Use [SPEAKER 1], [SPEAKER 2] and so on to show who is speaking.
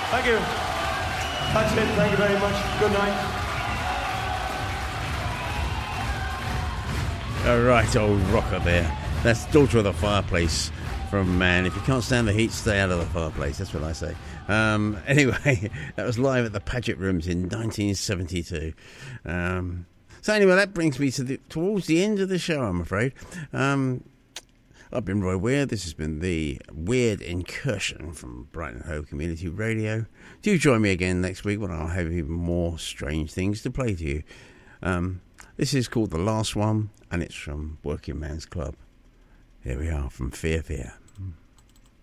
[SPEAKER 1] Thank you. That's it. Thank you very much. Good night.
[SPEAKER 2] All right, old rocker there. That's Daughter of the Fireplace from Man. If you can't stand the heat, stay out of the fireplace. That's what I say. Anyway, that was live at the Paget Rooms in 1972. So anyway, that brings me towards the end of the show, I'm afraid. I've been Roy Weir. This has been the Weird Incursion from Brighton Hove Community Radio. Do join me again next week when I'll have even more strange things to play to you. This is called The Last One, and it's from Working Man's Club. Here we are from Fear Fear.